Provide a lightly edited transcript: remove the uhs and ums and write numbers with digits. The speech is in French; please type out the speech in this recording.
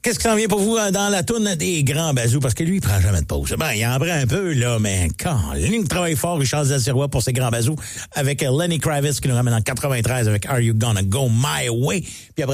Qu'est-ce qui s'en vient pour vous dans la toune des grands bazous? Parce que lui, il prend jamais de pause. Ben, il en prend un peu, là, mais quand il travaille fort, Richard Zasirois pour ses grands bazous avec Lenny Kravitz qui nous ramène en 93 avec Are You Gonna Go My Way? Puis après